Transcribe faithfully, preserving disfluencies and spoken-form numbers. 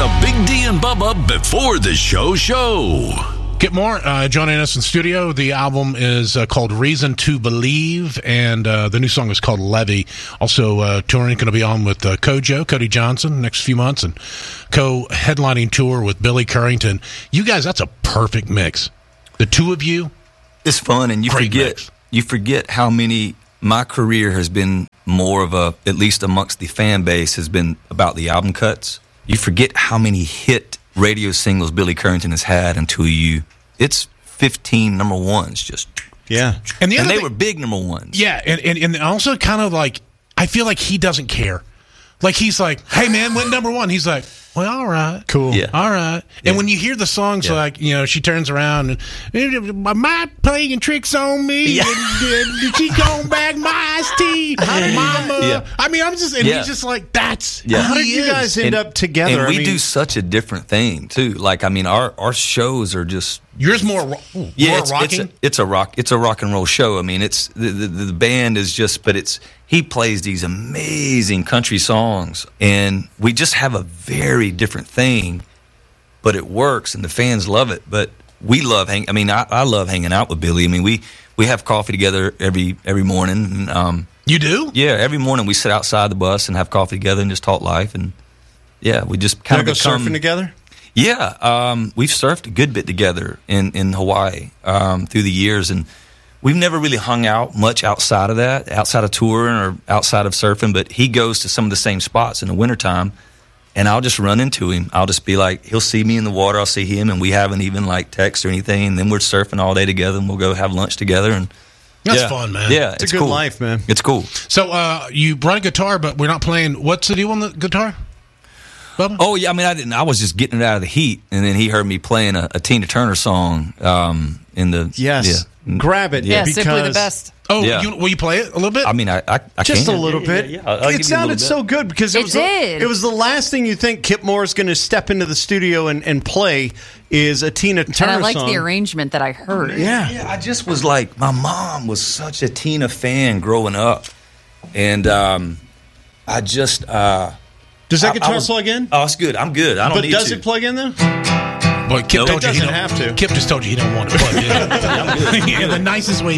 the Big D and Bubba Before the Show show. Get more. Uh, John Anderson Studio. The album is uh, called Reason to Believe, and uh, the new song is called Levy. Also, uh, touring, going to be on with uh, Kojo, Cody Johnson, next few months, and co-headlining tour with Billy Currington. You guys, that's a perfect mix. The two of you. It's fun, and you Great forget mix. you forget how many. My career has been more of a, at least amongst the fan base, has been about the album cuts. You forget how many hit radio singles Billy Currington has had until you. It's fifteen number ones, just yeah, and, the and other they thing, were big number ones. Yeah, and, and and also kind of like I feel like he doesn't care. Like he's like, hey man, went number one. He's like, well, all right, cool, yeah, all right. Yeah. And when you hear the songs, yeah. like you know, she turns around and am I playing tricks on me? Yeah. Did, did she come back my iced tea, mama? Yeah. I mean, I'm just and yeah. he's just like, that's yeah. how did you guys end and, up together? And we I mean, do such a different thing too. Like I mean, our our shows are just. Yours more, ooh, yeah, more it's, rocking. It's a, it's a rock. It's a rock and roll show. I mean, it's the, the the band is just, but it's he plays these amazing country songs, and we just have a very different thing, but it works, and the fans love it. But we love hang. I mean, I, I love hanging out with Billy. I mean, we we have coffee together every every morning. And, um, you do? Yeah, every morning we sit outside the bus and have coffee together and just talk life, and yeah, we just kind Y'all of go become surfing together. Yeah, um, we've surfed a good bit together in, in Hawaii um, through the years, and we've never really hung out much outside of that, outside of touring or outside of surfing, but he goes to some of the same spots in the wintertime, and I'll just run into him. I'll just be like, he'll see me in the water, I'll see him, and we haven't even like text or anything, and then we're surfing all day together, and we'll go have lunch together. And That's yeah. fun, man. Yeah, it's, it's a good cool. life, man. It's cool. So uh, you brought a guitar, but we're not playing. What's the deal on the guitar? Bubba? Oh yeah, I mean, I didn't. I was just getting it out of the heat, and then he heard me playing a, a Tina Turner song um, in the yes, yeah. grab it, yeah, because simply the best. Oh, yeah. you, will you play it a little bit? I mean, I, I, I just can. a little yeah, bit. Yeah, yeah. I'll, I'll give it you a little sounded bit. so good because it, It was did. The, it was the last thing you think Kip Moore is going to step into the studio and, and play is a Tina Turner And I liked song. the arrangement that I heard. Yeah. Yeah, I just was like, my mom was such a Tina fan growing up, and um, I just. Uh, Does that I- guitar I was- plug in? Oh, it's good. I'm good. I don't But need does to. it plug in though? Boy, Kip No, told it you he doesn't don't have to. Kip just told you he don't want to plug in. In the nicest way